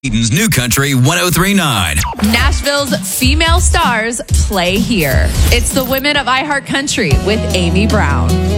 Eden's New Country 103.9. Nashville's female stars play here. It's the Women of iHeart Country with Amy Brown.